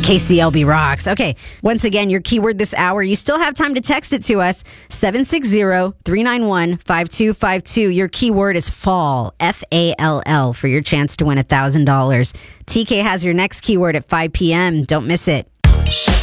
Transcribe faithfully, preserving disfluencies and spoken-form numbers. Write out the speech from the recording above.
K C L B rocks. Okay, once again, your keyword this hour. You still have time to text it to us, seven six zero, three nine one, five two five two. Your keyword is fall, F A L L, for your chance to win one thousand dollars. T K has your next keyword at five p.m. Don't miss it.